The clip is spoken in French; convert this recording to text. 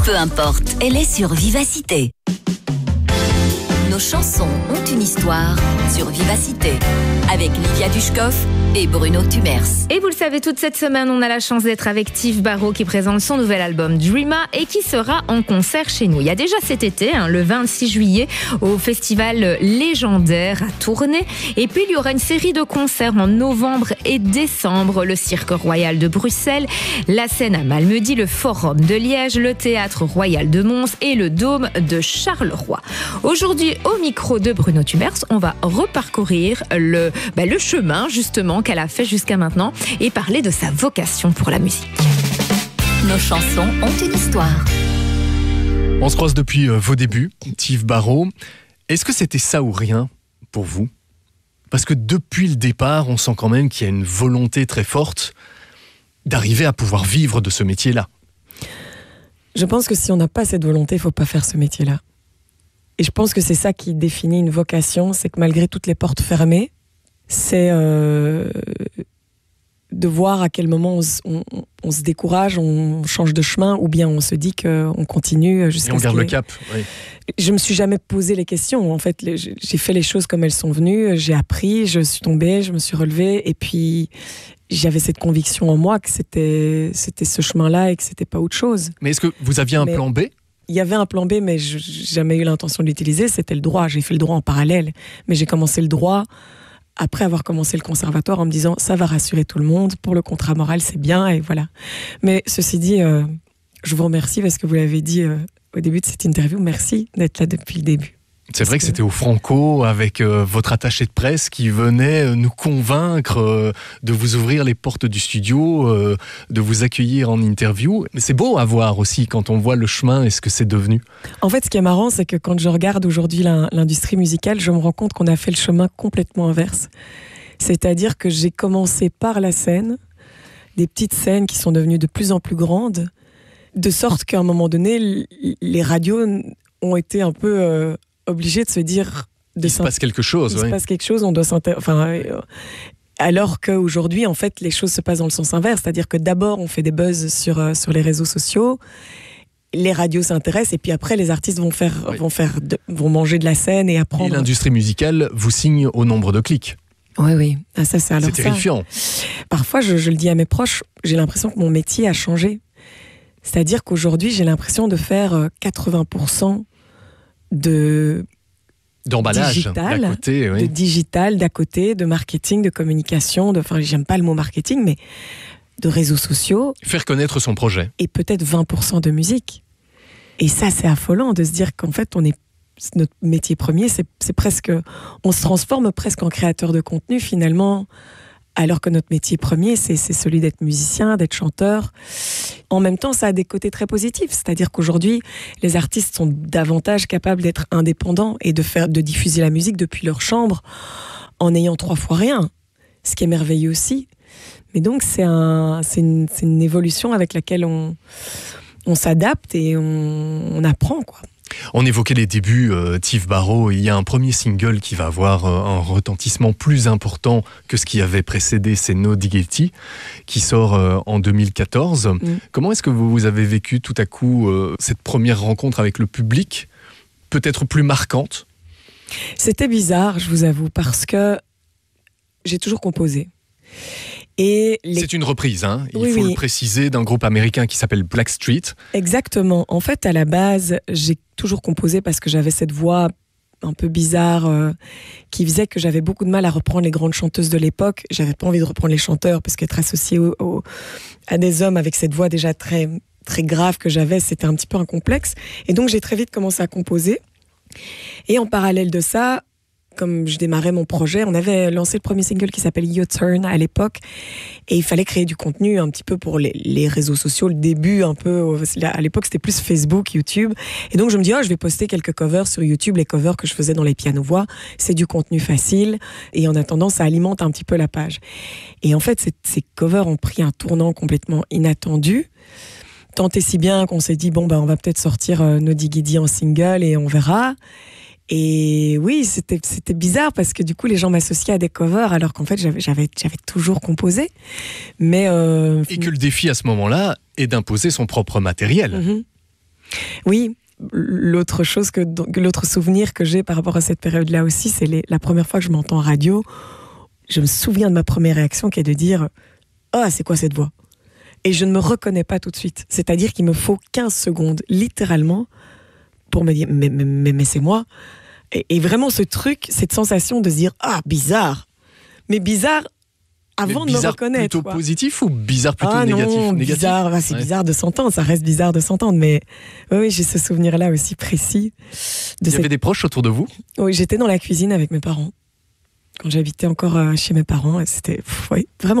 Peu importe, elle est sur Vivacité. Nos chansons ont une histoire sur Vivacité. Avec Livia Dushkov et Bruno Tumers. Et vous le savez, toute cette semaine, on a la chance d'être avec Tiv Barrow qui présente son nouvel album Dreama et qui sera en concert chez nous. Il y a déjà cet été, le 26 juillet, au festival légendaire à Tournai. Et puis, il y aura une série de concerts en novembre et décembre. Le Cirque Royal de Bruxelles, la scène à Malmedy, le Forum de Liège, le Théâtre Royal de Mons et le Dôme de Charleroi. Aujourd'hui, au micro de Bruno Tumers, on va reparcourir le chemin, justement, qu'elle a fait jusqu'à maintenant et parler de sa vocation pour la musique. Nos chansons ont une histoire. On se croise depuis vos débuts, Tiv Barrow. Est-ce que c'était ça ou rien pour vous ? Parce que depuis le départ, on sent quand même qu'il y a une volonté très forte d'arriver à pouvoir vivre de ce métier-là. Je pense que si on n'a pas cette volonté, il ne faut pas faire ce métier-là. Et je pense que c'est ça qui définit une vocation, c'est que malgré toutes les portes fermées, c'est de voir à quel moment on se décourage, on change de chemin, ou bien on se dit qu'on continue jusqu'à et on garde le cap. Oui. Je me suis jamais posé les questions. En fait, j'ai fait les choses comme elles sont venues. J'ai appris, je suis tombée, je me suis relevée, et puis j'avais cette conviction en moi que c'était ce chemin-là et que c'était pas autre chose. Mais est-ce que vous aviez un plan B ? Il y avait un plan B, mais je n'ai jamais eu l'intention de l'utiliser. C'était le droit. J'ai fait le droit en parallèle, mais j'ai commencé le droit après avoir commencé le conservatoire en me disant ça va rassurer tout le monde, pour le contrat moral c'est bien, et voilà. Mais ceci dit, je vous remercie parce que vous l'avez dit au début de cette interview, merci d'être là depuis le début. C'est vrai que c'était au Franco avec votre attaché de presse qui venait nous convaincre de vous ouvrir les portes du studio, de vous accueillir en interview. Mais c'est beau à voir aussi quand on voit le chemin et ce que c'est devenu. En fait, ce qui est marrant, c'est que quand je regarde aujourd'hui l'industrie musicale, je me rends compte qu'on a fait le chemin complètement inverse. C'est-à-dire que j'ai commencé par la scène, des petites scènes qui sont devenues de plus en plus grandes, de sorte qu'à un moment donné, les radios ont été un peu obligés de se dire... Il se passe quelque chose, se passe quelque chose, on doit alors qu'aujourd'hui, en fait, les choses se passent dans le sens inverse. C'est-à-dire que d'abord, on fait des buzz sur les réseaux sociaux, les radios s'intéressent, et puis après, les artistes vont manger de la scène et apprendre... Et l'industrie musicale vous signe au nombre de clics. Oui. Ah, ça, c'est terrifiant. Parfois, je le dis à mes proches, j'ai l'impression que mon métier a changé. C'est-à-dire qu'aujourd'hui, j'ai l'impression de faire 80% d'emballage digital, d'à côté, oui. De digital d'à côté, de marketing, de communication, j'aime pas le mot marketing, mais de réseaux sociaux. Faire connaître son projet. Et peut-être 20% de musique. Et ça, c'est affolant de se dire qu'en fait, notre métier premier, c'est presque... On se transforme presque en créateur de contenu, finalement, alors que notre métier premier, c'est celui d'être musicien, d'être chanteur. En même temps, ça a des côtés très positifs. C'est-à-dire qu'aujourd'hui, les artistes sont davantage capables d'être indépendants et de diffuser la musique depuis leur chambre en ayant 3 fois rien. Ce qui est merveilleux aussi. Mais donc, c'est une évolution avec laquelle on s'adapte et on apprend, quoi. On évoquait les débuts, Tiv Barrow. Il y a un premier single qui va avoir un retentissement plus important que ce qui avait précédé, c'est No Diggity, qui sort en 2014. Comment est-ce que vous avez vécu tout à coup cette première rencontre avec le public, peut-être plus marquante ? C'était bizarre, je vous avoue, parce que j'ai toujours composé. C'est une reprise, il faut le préciser, d'un groupe américain qui s'appelle Blackstreet. Exactement. En fait, à la base, j'ai toujours composé parce que j'avais cette voix un peu bizarre qui faisait que j'avais beaucoup de mal à reprendre les grandes chanteuses de l'époque. J'avais pas envie de reprendre les chanteurs parce qu'être associé à des hommes avec cette voix déjà très, très grave que j'avais, c'était un petit peu un complexe. Et donc, j'ai très vite commencé à composer. Et en parallèle de ça, comme je démarrais mon projet, on avait lancé le premier single qui s'appelle Your Turn à l'époque, et il fallait créer du contenu un petit peu pour les réseaux sociaux, le début un peu, à l'époque c'était plus Facebook, YouTube, et donc je me dis je vais poster quelques covers sur YouTube, les covers que je faisais dans les piano-voix, c'est du contenu facile, et en attendant ça alimente un petit peu la page. Et en fait ces covers ont pris un tournant complètement inattendu, tant et si bien qu'on s'est dit on va peut-être sortir No Diggity en single et on verra. Et oui, c'était bizarre parce que du coup, les gens m'associaient à des covers alors qu'en fait, j'avais toujours composé. Mais et que le défi à ce moment-là est d'imposer son propre matériel. Oui, l'autre souvenir que j'ai par rapport à cette période-là aussi, c'est la première fois que je m'entends en radio. Je me souviens de ma première réaction qui est de dire « Ah, c'est quoi cette voix ?» Et je ne me reconnais pas tout de suite. C'est-à-dire qu'il me faut 15 secondes, littéralement, pour me dire « Mais c'est moi ?» Et vraiment ce truc, cette sensation de se dire « Ah, bizarre !» Mais bizarre avant de me reconnaître. Plutôt positif ou bizarre plutôt négatif? Non, bizarre, c'est bizarre de s'entendre, ça reste bizarre de s'entendre, mais oui, j'ai ce souvenir-là aussi précis. Il y avait des proches autour de vous? Oui, j'étais dans la cuisine avec mes parents, quand j'habitais encore chez mes parents, et c'était vraiment